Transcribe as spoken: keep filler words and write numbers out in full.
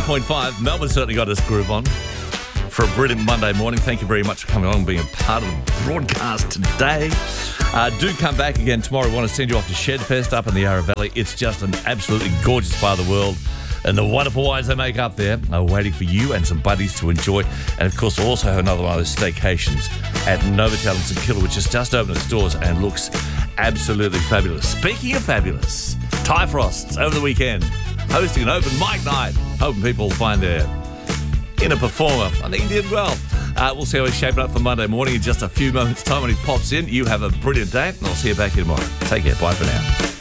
point five. Melbourne certainly got us groove on for a brilliant Monday morning. Thank you very much for coming along and being a part of the broadcast today. Uh, do come back again tomorrow. We want to send you off to Shedfest up in the Yarra Valley. It's just an absolutely gorgeous part of the world. And the wonderful wines they make up there are waiting for you and some buddies to enjoy. And, of course, we'll also have another one of those staycations at Novotel in St Kilda, which has just opened its doors and looks absolutely fabulous. Speaking of fabulous, Ty Frost's over the weekend hosting an open mic night, hoping people find their inner performer. I think he did well. Uh, we'll see how he's shaping up for Monday morning in just a few moments' time when he pops in. You have a brilliant day, and I'll see you back here tomorrow. Take care. Bye for now.